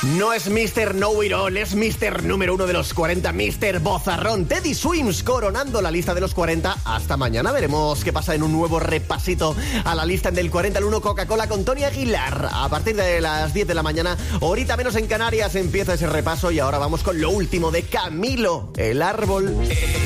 No es Mr. Know-It-All, es Mr. número 1 de los 40, Mr. Bozarrón. Teddy Swims coronando la lista de los 40. Hasta mañana veremos qué pasa en un nuevo repasito a la lista del 40 al 1 Coca-Cola con Tony Aguilar. A partir de las 10 de la mañana, horita menos en Canarias, empieza ese repaso y ahora vamos con lo último de Camilo, El Árbol.